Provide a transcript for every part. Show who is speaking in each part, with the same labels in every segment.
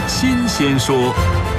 Speaker 1: 新鲜说。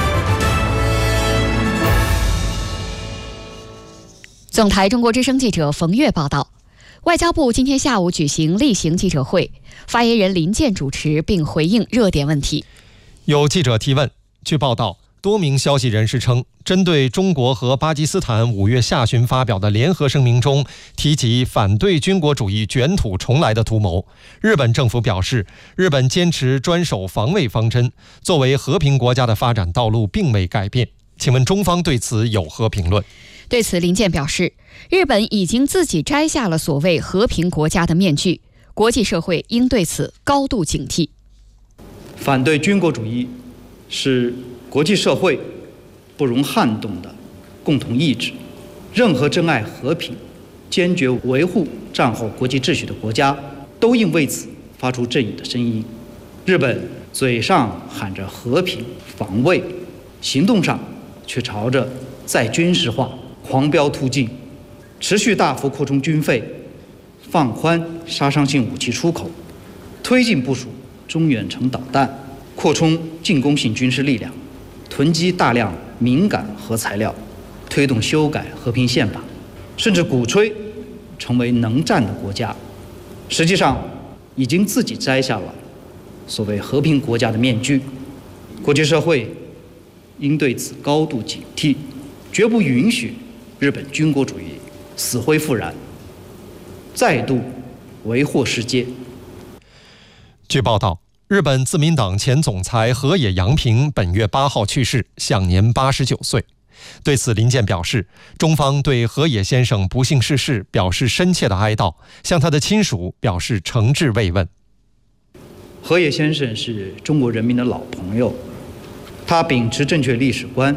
Speaker 2: 总台中国之声记者冯月报道，外交部今天下午举行例行记者会，发言人林健主持并回应热点问题。
Speaker 3: 有记者提问，据报道，多名消息人士称，针对中国和巴基斯坦5月下旬发表的联合声明中提及反对军国主义卷土重来的图谋，日本政府表示，日本坚持专守防卫方针，作为和平国家的发展道路并未改变。请问中方对此有何评论？
Speaker 2: 对此，林健表示，日本已经自己摘下了所谓和平国家的面具，国际社会应对此高度警惕。
Speaker 4: 反对军国主义是国际社会不容撼动的共同意志，任何珍爱和平、坚决维护战后国际秩序的国家都应为此发出正义的声音。日本嘴上喊着和平防卫，行动上却朝着再军事化狂飙突进，持续大幅扩充军费，放宽杀伤性武器出口，推进部署中远程导弹，扩充进攻性军事力量，囤积大量敏感核材料，推动修改和平宪法，甚至鼓吹成为能战的国家，实际上已经自己摘下了所谓和平国家的面具。国际社会应对此高度警惕，绝不允许日本军国主义死灰复燃，再度为祸世界。
Speaker 3: 据报道，日本自民党前总裁河野洋平本月8号去世，享年89岁。对此，林健表示，中方对河野先生不幸逝世表示深切的哀悼，向他的亲属表示诚挚慰问。
Speaker 4: 河野先生是中国人民的老朋友，他秉持正确历史观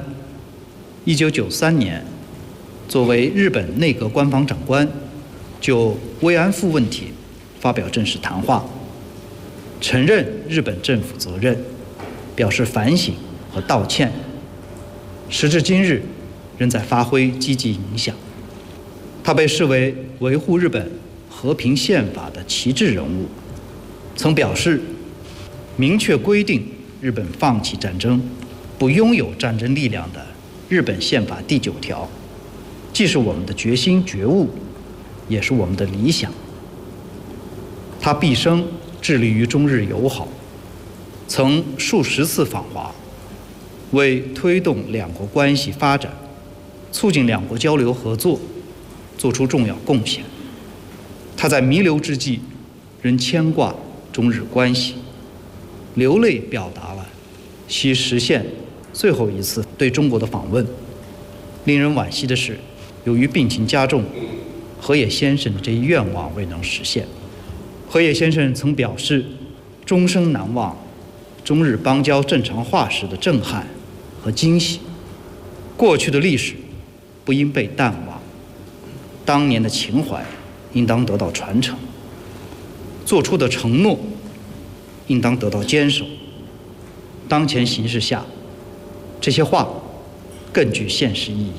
Speaker 4: ，1993年作为日本内阁官房长官，就慰安妇问题发表正式谈话，承认日本政府责任，表示反省和道歉。时至今日，仍在发挥积极影响。他被视为维护日本和平宪法的旗帜人物，曾表示，明确规定日本放弃战争、不拥有战争力量的日本宪法第9条，既是我们的决心觉悟，也是我们的理想。他毕生致力于中日友好，曾数十次访华，为推动两国关系发展、促进两国交流合作做出重要贡献。他在弥留之际仍牵挂中日关系，流泪表达了其实现最后一次对中国的访问。令人惋惜的是，由于病情加重，河野先生的这一愿望未能实现。河野先生曾表示，终生难忘中日邦交正常化时的震撼和惊喜。过去的历史不应被淡忘，当年的情怀应当得到传承，做出的承诺应当得到坚守。当前形势下，这些话更具现实意义。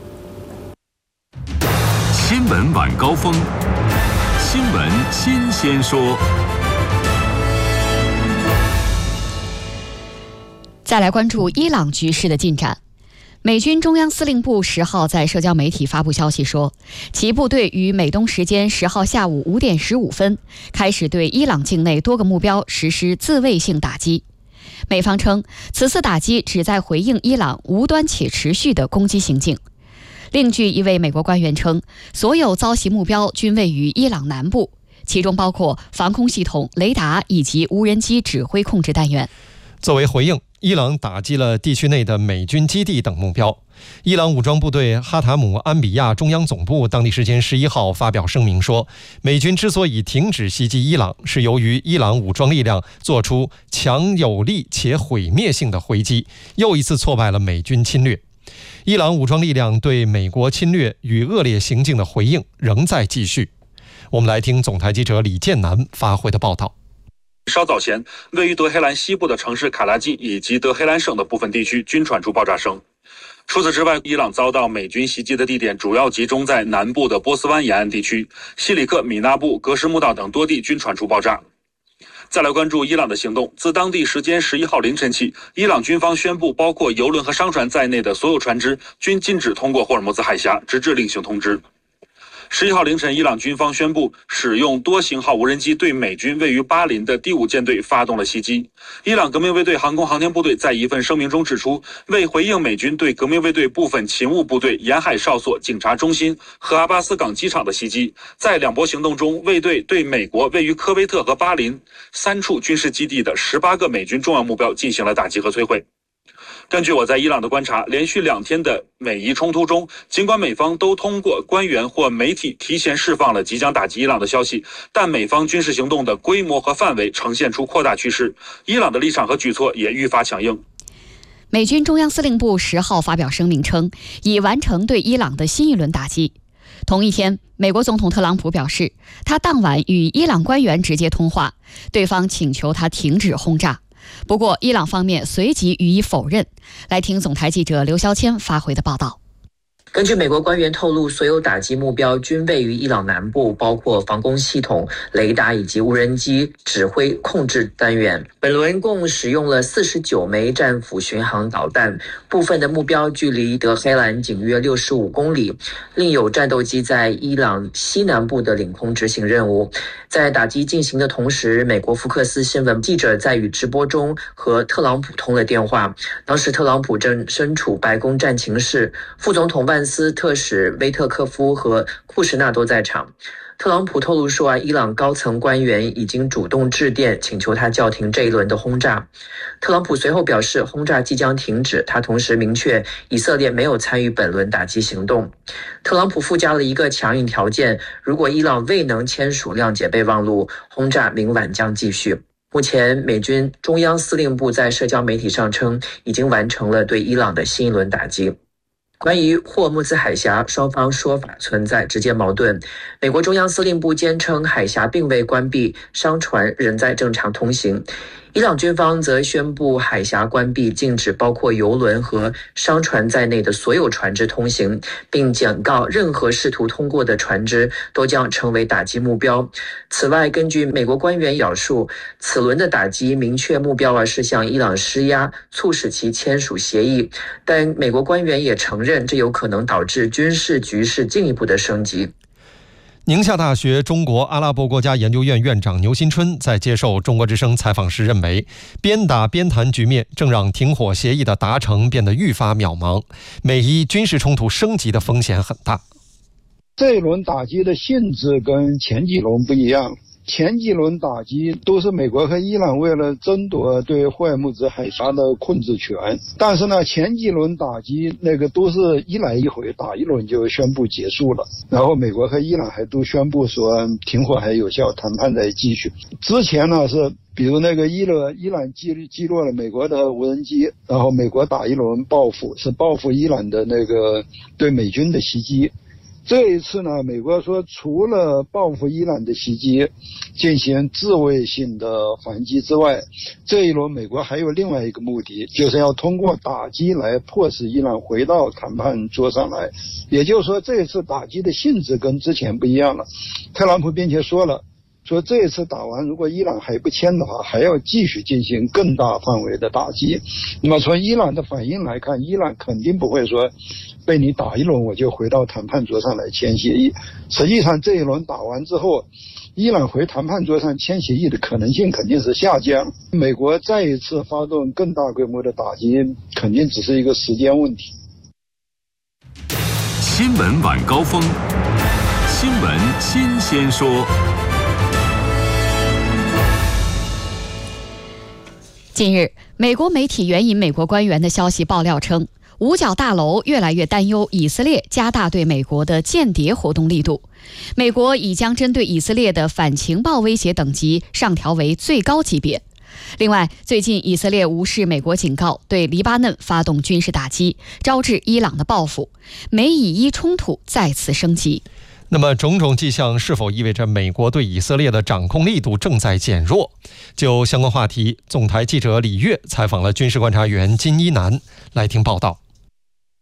Speaker 1: 新闻晚高峰，新闻新鲜说。
Speaker 2: 再来关注伊朗局势的进展。美军中央司令部10号在社交媒体发布消息说，其部队于美东时间10号下午5点15分开始对伊朗境内多个目标实施自卫性打击。美方称，此次打击旨在回应伊朗无端且持续的攻击行径。另据一位美国官员称，所有遭袭目标均位于伊朗南部，其中包括防空系统、雷达以及无人机指挥控制单元。
Speaker 3: 作为回应，伊朗打击了地区内的美军基地等目标。伊朗武装部队哈塔姆安比亚中央总部当地时间11号发表声明说，美军之所以停止袭击伊朗，是由于伊朗武装力量做出强有力且毁灭性的回击，又一次挫败了美军侵略。伊朗武装力量对美国侵略与恶劣行径的回应仍在继续。我们来听总台记者李建南发回的报道。
Speaker 5: 稍早前，位于德黑兰西部的城市卡拉基以及德黑兰省的部分地区均传出爆炸声。除此之外，伊朗遭到美军袭击的地点主要集中在南部的波斯湾沿岸地区，西里克、米纳布、格什木道等多地均传出爆炸。 再来关注伊朗的行动，自当地时间11号凌晨起，伊朗军方宣布，包括油轮和商船在内的所有船只均禁止通过霍尔木兹海峡，直至另行通知。11号凌晨，伊朗军方宣布使用多型号无人机对美军位于巴林的第5舰队发动了袭击。伊朗革命卫队航空航天部队在一份声明中指出，为回应美军对革命卫队部分勤务部队沿海哨所警察中心和阿巴斯港机场的袭击，在2波行动中，卫队对美国位于科威特和巴林3处军事基地的18个美军重要目标进行了打击和摧毁。根据我在伊朗的观察，连续2天的美伊冲突中，尽管美方都通过官员或媒体提前释放了即将打击伊朗的消息，但美方军事行动的规模和范围呈现出扩大趋势，伊朗的立场和举措也愈发强硬。
Speaker 2: 美军中央司令部10号发表声明称，已完成对伊朗的新一轮打击。同一天，美国总统特朗普表示，他当晚与伊朗官员直接通话，对方请求他停止轰炸。不过，伊朗方面随即予以否认。来听总台记者刘肖谦发回的报道。
Speaker 6: 根据美国官员透露，所有打击目标均位于伊朗南部，包括防空系统、雷达以及无人机指挥控制单元。本轮共使用了49枚战斧巡航导弹，部分的目标距离德黑兰仅约65公里。另有战斗机在伊朗西南部的领空执行任务。在打击进行的同时，美国福克斯新闻记者在与直播中和特朗普通了电话。当时特朗普正身处白宫战情室，副总统万斯特使威特科夫和库什纳都在场。特朗普透露说，伊朗高层官员已经主动致电请求他叫停这一轮的轰炸。特朗普随后表示，轰炸即将停止，他同时明确以色列没有参与本轮打击行动。特朗普附加了一个强硬条件，如果伊朗未能签署谅解备忘录，轰炸明晚将继续。目前，美军中央司令部在社交媒体上称，已经完成了对伊朗的新一轮打击。关于霍尔木兹海峡，双方说法存在直接矛盾。美国中央司令部坚称海峡并未关闭，商船仍在正常通行。伊朗军方则宣布海峡关闭，禁止包括油轮和商船在内的所有船只通行，并警告任何试图通过的船只都将成为打击目标。此外，根据美国官员表述，此轮的打击明确目标是向伊朗施压，促使其签署协议。但美国官员也承认，这有可能导致军事局势进一步的升级。
Speaker 3: 宁夏大学中国阿拉伯国家研究院院长牛新春在接受中国之声采访时认为，边打边谈局面正让停火协议的达成变得愈发渺茫，美伊军事冲突升级的风险很大。
Speaker 7: 这一轮打击的性质跟前几轮不一样，前几轮打击都是美国和伊朗为了争夺对霍尔木兹海峡的控制权，但是呢，前几轮打击那个都是一来一回，打一轮就宣布结束了，然后美国和伊朗还都宣布说停火还有效，谈判在继续。之前呢是比如那个伊朗击落了美国的无人机，然后美国打一轮报复，是报复伊朗的那个对美军的袭击。这一次呢，美国说除了报复伊朗的袭击进行自卫性的反击之外，这一轮美国还有另外一个目的，就是要通过打击来迫使伊朗回到谈判桌上来。也就是说，这一次打击的性质跟之前不一样了。特朗普并且说这一次打完，如果伊朗还不签的话，还要继续进行更大范围的打击。那么从伊朗的反应来看，伊朗肯定不会说被你打一轮我就回到谈判桌上来签协议。实际上这一轮打完之后，伊朗回谈判桌上签协议的可能性肯定是下降。美国再一次发动更大规模的打击，肯定只是一个时间问题。
Speaker 1: 新闻晚高峰，新闻新鲜说。
Speaker 2: 近日，美国媒体援引美国官员的消息爆料称，五角大楼越来越担忧以色列加大对美国的间谍活动力度。美国已将针对以色列的反情报威胁等级上调为最高级别。另外，最近以色列无视美国警告，对黎巴嫩发动军事打击，招致伊朗的报复，美以伊冲突再次升级。
Speaker 3: 那么种种迹象是否意味着美国对以色列的掌控力度正在减弱？就相关话题，总台记者李月采访了军事观察员金一南，来听报道。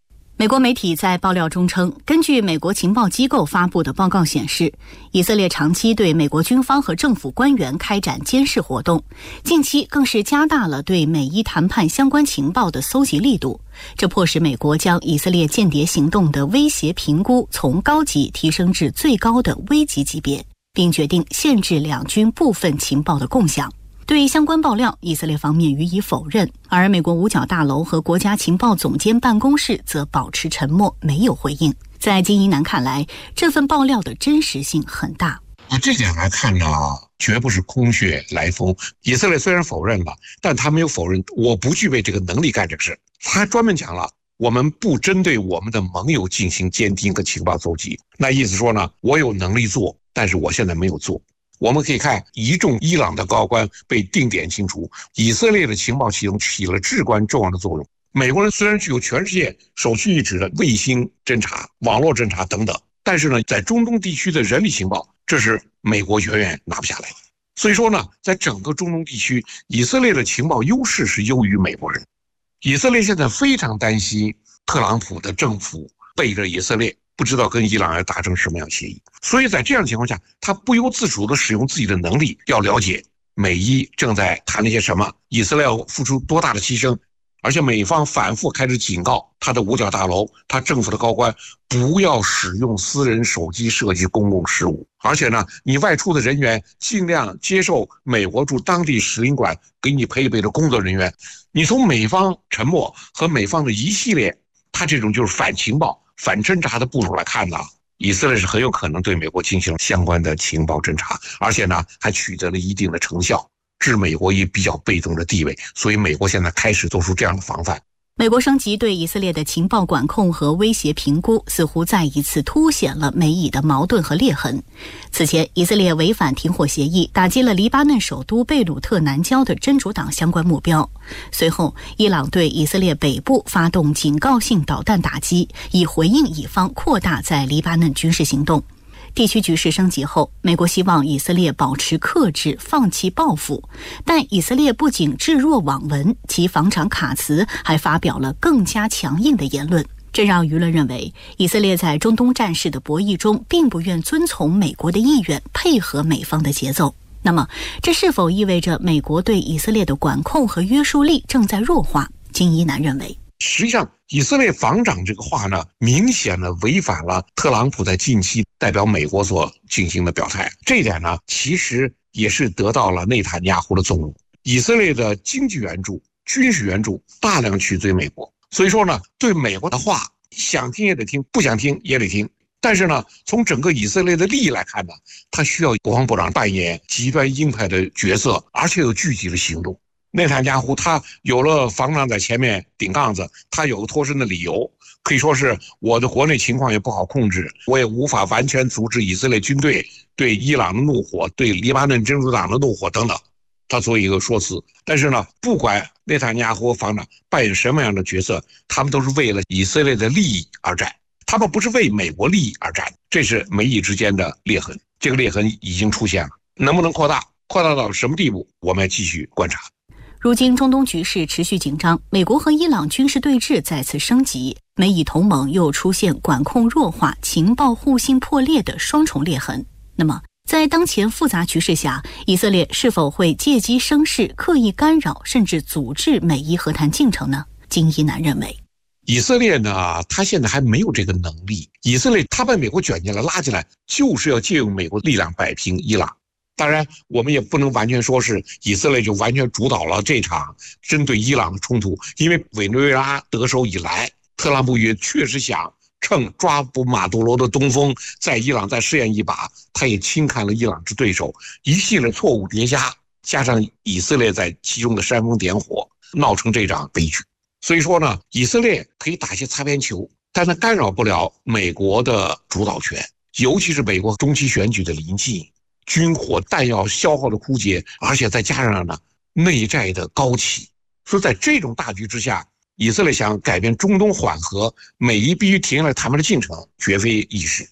Speaker 8: 美国媒体在爆料中称，根据美国情报机构发布的报告显示，以色列长期对美国军方和政府官员开展监视活动，近期更是加大了对美伊谈判相关情报的搜集力度。这迫使美国将以色列间谍行动的威胁评估从高级提升至最高的危级级别，并决定限制两军部分情报的共享。对相关爆料，以色列方面予以否认，而美国五角大楼和国家情报总监办公室则保持沉默，没有回应。在金一南看来，这份爆料的真实性很大。
Speaker 9: 这点来看呢，绝不是空穴来风。以色列虽然否认了，但他没有否认我不具备这个能力干这个事。他还专门讲了，我们不针对我们的盟友进行监听和情报搜集。那意思说呢，我有能力做，但是我现在没有做。我们可以看一众伊朗的高官被定点清除，以色列的情报系统起了至关重要的作用。美国人虽然具有全世界首屈一指的卫星侦察、网络侦察等等，但是呢，在中东地区的人力情报，这是美国远远拿不下来的。所以说呢，在整个中东地区，以色列的情报优势是优于美国人。以色列现在非常担心特朗普的政府背着以色列，不知道跟伊朗要达成什么样协议，所以在这样的情况下，他不由自主地使用自己的能力，要了解美伊正在谈那些什么，以色列要付出多大的牺牲，而且美方反复开始警告他的五角大楼、他政府的高官不要使用私人手机涉及公共事务，而且呢，你外出的人员尽量接受美国驻当地使领馆给你配备的工作人员。你从美方沉默和美方的一系列他这种就是反情报、反侦察的部署来看呢，以色列是很有可能对美国进行相关的情报侦察，而且呢还取得了一定的成效，置美国以比较被动的地位，所以美国现在开始做出这样的防范。
Speaker 8: 美国升级对以色列的情报管控和威胁评估，似乎再一次凸显了美以的矛盾和裂痕。此前，以色列违反停火协议，打击了黎巴嫩首都贝鲁特南郊的真主党相关目标。随后，伊朗对以色列北部发动警告性导弹打击，以回应以方扩大在黎巴嫩军事行动。地区局势升级后，美国希望以色列保持克制，放弃报复。但以色列不仅置若罔闻，其防长卡茨还发表了更加强硬的言论，这让舆论认为以色列在中东战事的博弈中并不愿遵从美国的意愿，配合美方的节奏。那么，这是否意味着美国对以色列的管控和约束力正在弱化？金一南认为，
Speaker 9: 实际上，以色列防长这个话呢，明显的违反了特朗普在近期代表美国所进行的表态。这一点呢，其实也是得到了内塔尼亚胡的纵容。以色列的经济援助、军事援助大量取自于美国，所以说呢，对美国的话，想听也得听，不想听也得听。但是呢，从整个以色列的利益来看呢，他需要国防部长扮演极端鹰派的角色，而且有具体的行动。内塔尼亚胡他有了防长在前面顶杠子，他有个脱身的理由，可以说是我的国内情况也不好控制，我也无法完全阻止以色列军队对伊朗的怒火、对黎巴嫩真主党的怒火等等，他做一个说辞。但是呢，不管内塔尼亚胡防长扮演什么样的角色，他们都是为了以色列的利益而战，他们不是为美国利益而战，这是美以之间的裂痕。这个裂痕已经出现了，能不能扩大到什么地步，我们要继续观察。
Speaker 8: 如今中东局势持续紧张，美国和伊朗军事对峙再次升级，美以同盟又出现管控弱化、情报互信破裂的双重裂痕。那么，在当前复杂局势下，以色列是否会借机生事、刻意干扰，甚至阻滞美伊和谈进程呢？金一南认为，
Speaker 9: 以色列呢，他现在还没有这个能力。以色列他把美国卷进来、拉进来，就是要借用美国力量摆平伊朗。当然，我们也不能完全说是以色列就完全主导了这场针对伊朗的冲突，因为委内瑞拉得手以来，特朗普也确实想趁抓捕马杜罗的东风，在伊朗再试验一把，他也轻看了伊朗之对手，一系列错误叠加，加上以色列在其中的煽风点火，闹成这场悲剧。所以说呢，以色列可以打些擦边球，但它干扰不了美国的主导权，尤其是美国中期选举的临近，军火弹药消耗的枯竭，而且再加上呢内债的高企，所以在这种大局之下，以色列想改变中东缓和，美伊必须停下来谈判的进程，绝非易事。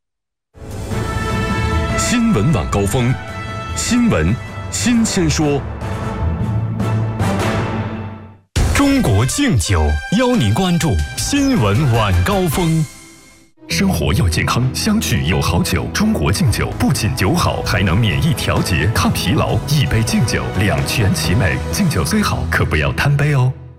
Speaker 1: 新闻晚高峰，新闻新鲜说。 中国敬酒邀您关注新闻晚高峰。生活要健康，相聚有好酒。中国敬酒不仅酒好，还能免疫调节、抗疲劳。一杯敬酒，两全其美。敬酒最好，可不要贪杯哦。